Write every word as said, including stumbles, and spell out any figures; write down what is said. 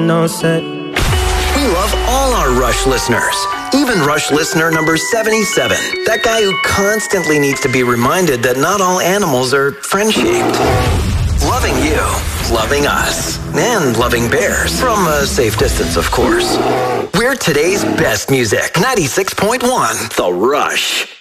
no set. We love all our Rush listeners, even Rush listener number seventy-seven, that guy who constantly needs to be reminded that not all animals are friend-shaped. Loving you, loving us, and loving bears, from a safe distance, of course. We're today's best music, ninety-six point one, The Rush.